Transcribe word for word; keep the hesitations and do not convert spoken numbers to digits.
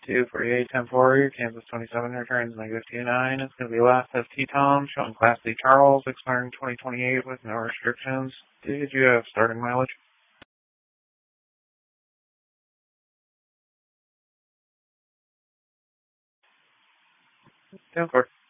two forty-eight, ten four, Kansas twenty-seven returns negative two nine. It's going to be last S T Tom, showing Class C Charles, expiring twenty twenty-eight with no restrictions. Did you have starting mileage? ten four.